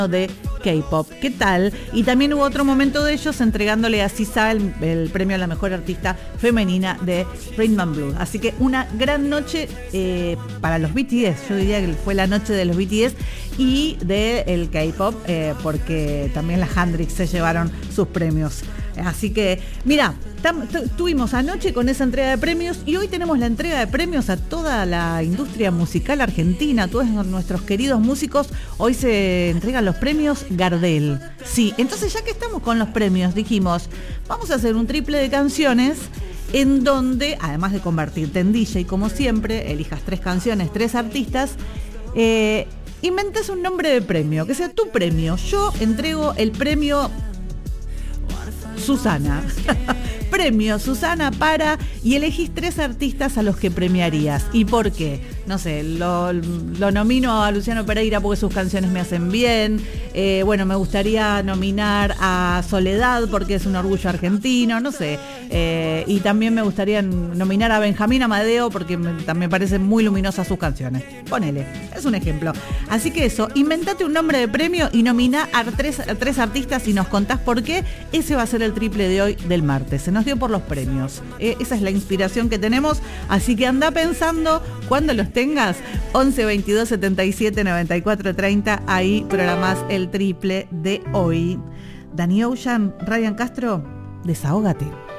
de K-pop. ¿Qué tal? Y también hubo otro momento de ellos entregándole a SZA el premio a la mejor artista femenina de Rhythm and Blues. Así que una gran noche para los BTS. Yo diría que fue la noche de los BTS y del K-pop, porque también las Hendrix se llevaron sus premios. Así que, mira, tuvimos anoche con esa entrega de premios y hoy tenemos la entrega de premios a toda la industria musical argentina, a todos nuestros queridos músicos. Hoy se entregan los premios Gardel. Sí, entonces ya que estamos con los premios, dijimos, vamos a hacer un triple de canciones en donde, además de convertirte en DJ, como siempre, elijas 3 canciones, 3 artistas, inventes un nombre de premio, que sea tu premio. Yo entrego el premio Susana. Premio Susana para, y elegís 3 artistas a los que premiarías. ¿Y por qué? No sé, lo nomino a Luciano Pereira porque sus canciones me hacen bien. Bueno, me gustaría nominar a Soledad porque es un orgullo argentino, no sé. Y también me gustaría nominar a Benjamín Amadeo porque me parecen muy luminosas sus canciones. Ponele, es un ejemplo. Así que eso, inventate un nombre de premio y nominá a 3 artistas y nos contás por qué. Ese va a ser el triple de hoy del martes. Se nos dio por los premios. Esa es la inspiración que tenemos. Así que anda pensando cuando los tengas. 11 22 77 94 30. Ahí programás el triple de hoy. Danny Ocean, Ryan Castro, desahógate.